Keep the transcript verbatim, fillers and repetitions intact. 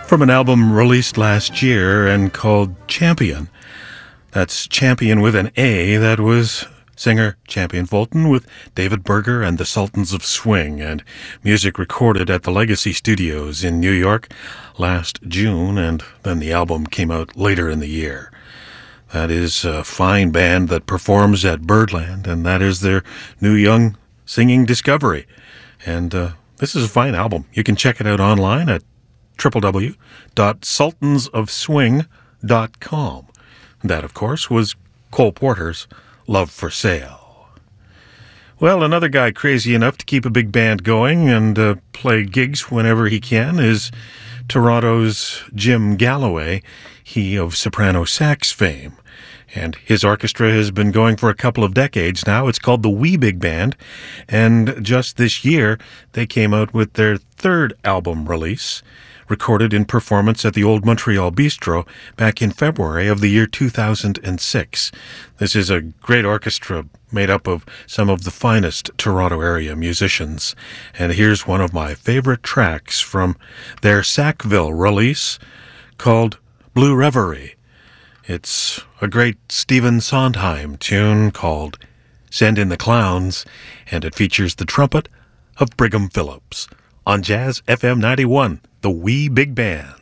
from an album released last year and called Champion. That's Champion with an A. That was singer Champion Fulton with David Berger and the Sultans of Swing, and music recorded at the Legacy Studios in New York last June, and then the album came out later in the year. That is a fine band that performs at Birdland, and that is their new young singing discovery. And uh, this is a fine album. You can check it out online at w w w dot sultans of swing dot com. That, of course, was Cole Porter's Love for Sale. Well, another guy crazy enough to keep a big band going and uh, play gigs whenever he can is Toronto's Jim Galloway, he of soprano sax fame. And his orchestra has been going for a couple of decades now. It's called the Wee Big Band, and just this year they came out with their third album release, recorded in performance at the Old Montreal Bistro back in February of the year two thousand six. This is a great orchestra made up of some of the finest Toronto area musicians. And here's one of my favorite tracks from their Sackville release called Blue Reverie. It's a great Stephen Sondheim tune called Send in the Clowns, and it features the trumpet of Brigham Phillips on Jazz F M ninety-one, the Wee Big Band.